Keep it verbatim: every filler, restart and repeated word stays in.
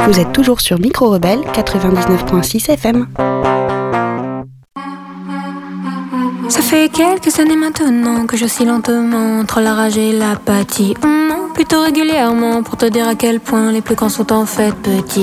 Vous êtes toujours sur Micro Rebelle quatre-vingt-dix-neuf virgule six F M. Ça fait quelques années maintenant que j'oscille lentement entre la rage et l'apathie. On ment plutôt régulièrement pour te dire à quel point les plus grands sont en fait petits.